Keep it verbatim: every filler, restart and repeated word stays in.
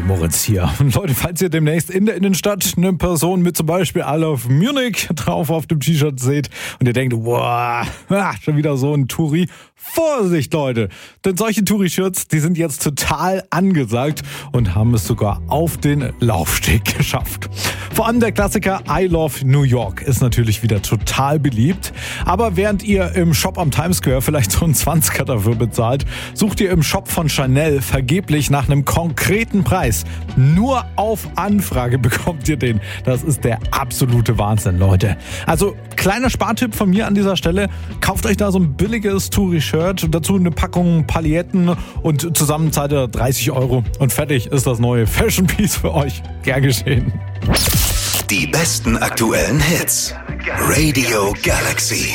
Moritz hier. Und Leute, falls ihr demnächst in der Innenstadt eine Person mit zum Beispiel I Love Munich drauf auf dem T-Shirt seht und ihr denkt, wow, schon wieder so ein Touri, Vorsicht Leute, denn solche Touri-Shirts, die sind jetzt total angesagt und haben es sogar auf den Laufsteg geschafft. Vor allem der Klassiker I Love New York ist natürlich wieder total beliebt, aber während ihr im Shop am Times Square vielleicht so einen Zwanziger dafür bezahlt, sucht ihr im Shop von Chanel vergeblich nach einem konkreten Preis. Nur auf Anfrage bekommt ihr den. Das ist der absolute Wahnsinn, Leute. Also kleiner Spartipp von mir an dieser Stelle, kauft euch da so ein billiges Touri-Shirt, dazu eine Packung Pailletten und zusammen zahlt ihr dreißig Euro und fertig ist das neue Fashion Piece für euch. Gern geschehen. Die besten aktuellen Hits. Radio Galaxy.